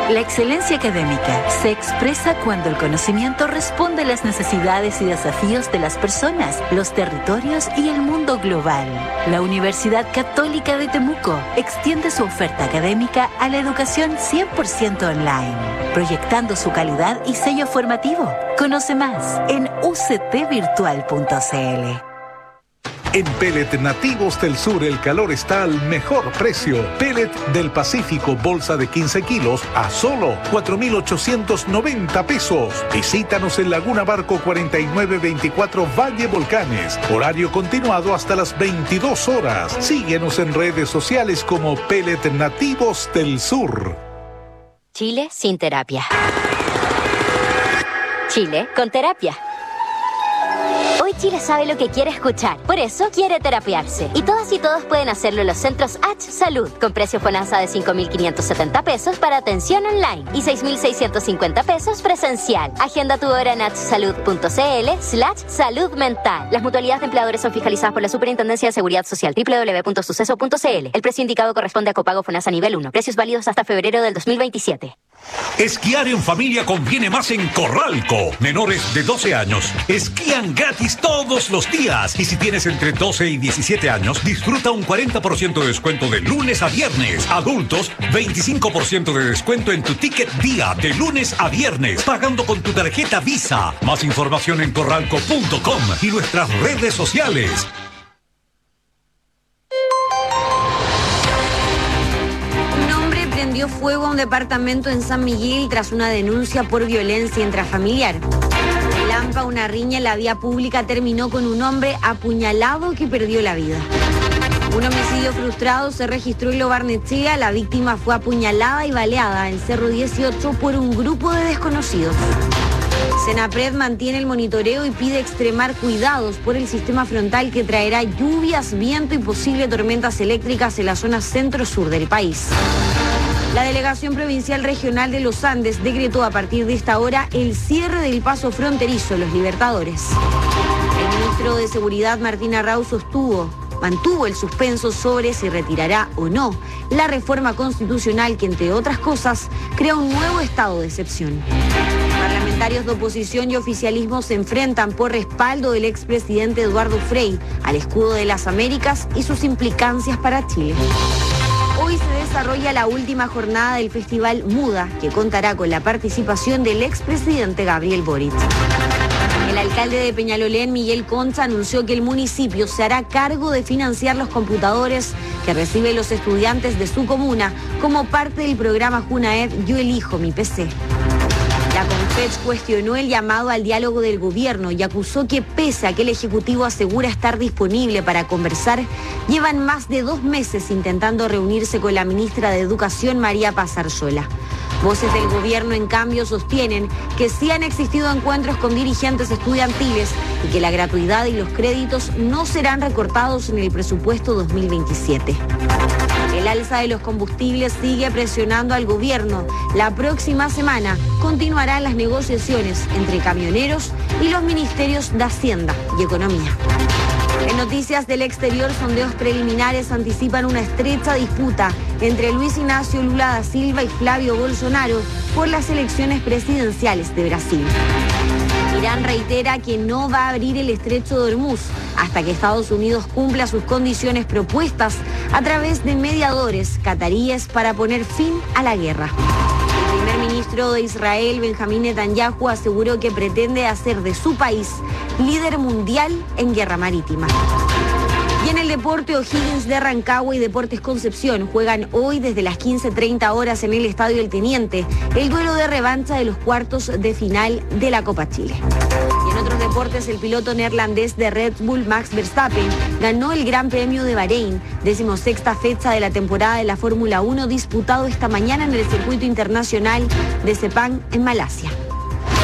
La excelencia académica se expresa cuando el conocimiento responde a las necesidades y desafíos de las personas, los territorios y el mundo global. La Universidad Católica de Temuco extiende su oferta académica a la educación 100% online, proyectando su calidad y sello formativo. Conoce más en uctvirtual.cl. En Pellet Nativos del Sur el calor está al mejor precio. Pellet del Pacífico, bolsa de 15 kilos a solo 4,890 pesos. Visítanos en Laguna Barco 4924 Valle Volcanes. Horario continuado hasta las 22 horas. Síguenos en redes sociales como Pellet Nativos del Sur. Chile sin terapia. Chile con terapia. Hoy Chile sabe lo que quiere escuchar, por eso quiere terapiarse. Y todas y todos pueden hacerlo en los centros H Salud, con precio FONASA de 5.570 pesos para atención online y 6.650 pesos presencial. Agenda tu hora en hsalud.cl/salud mental. Las mutualidades de empleadores son fiscalizadas por la Superintendencia de Seguridad Social, www.suceso.cl. El precio indicado corresponde a copago FONASA nivel 1. Precios válidos hasta febrero del 2027. Esquiar en familia conviene más en Corralco. Menores de 12 años esquían gratis todos los días. Y si tienes entre 12 y 17 años, disfruta un 40% de descuento de lunes a viernes. Adultos, 25% de descuento en tu ticket día de lunes a viernes, pagando con tu tarjeta Visa. Más información en corralco.com y nuestras redes sociales. Prendió fuego a un departamento en San Miguel tras una denuncia por violencia intrafamiliar. En Lampa, una riña en la vía pública terminó con un hombre apuñalado que perdió la vida. Un homicidio frustrado se registró en Lo Barnechea. La víctima fue apuñalada y baleada en Cerro 18 por un grupo de desconocidos. Senapred mantiene el monitoreo y pide extremar cuidados por el sistema frontal que traerá lluvias, viento y posibles tormentas eléctricas en la zona centro-sur del país. La Delegación Provincial Regional de los Andes decretó a partir de esta hora el cierre del paso fronterizo Los Libertadores. El ministro de Seguridad, Martín Arrau, mantuvo el suspenso sobre si retirará o no la reforma constitucional que, entre otras cosas, crea un nuevo estado de excepción. Parlamentarios de oposición y oficialismo se enfrentan por respaldo del expresidente Eduardo Frei al escudo de las Américas y sus implicancias para Chile. Hoy se desarrolla la última jornada del Festival Muda, que contará con la participación del expresidente Gabriel Boric. El alcalde de Peñalolén, Miguel Concha, anunció que el municipio se hará cargo de financiar los computadores que reciben los estudiantes de su comuna como parte del programa Junaed Yo Elijo Mi PC. La Confech cuestionó el llamado al diálogo del gobierno y acusó que, pese a que el Ejecutivo asegura estar disponible para conversar, llevan más de 2 meses intentando reunirse con la ministra de Educación, María Paz Arzola. Voces del gobierno, en cambio, sostienen que sí han existido encuentros con dirigentes estudiantiles y que la gratuidad y los créditos no serán recortados en el presupuesto 2027. El alza de los combustibles sigue presionando al gobierno. La próxima semana continuarán las negociaciones entre camioneros y los ministerios de Hacienda y Economía. En noticias del exterior, sondeos preliminares anticipan una estrecha disputa entre Luis Ignacio Lula da Silva y Flavio Bolsonaro por las elecciones presidenciales de Brasil. Irán reitera que no va a abrir el estrecho de Hormuz hasta que Estados Unidos cumpla sus condiciones propuestas a través de mediadores cataríes para poner fin a la guerra. El primer ministro de Israel, Benjamín Netanyahu, aseguró que pretende hacer de su país líder mundial en guerra marítima. Y en el deporte, O'Higgins de Rancagua y Deportes Concepción juegan hoy desde las 15:30 horas en el Estadio El Teniente el duelo de revancha de los cuartos de final de la Copa Chile. Y en otros deportes, el piloto neerlandés de Red Bull, Max Verstappen, ganó el Gran Premio de Bahrein, 16ª fecha de la temporada de la Fórmula 1, disputado esta mañana en el circuito internacional de Sepang en Malasia.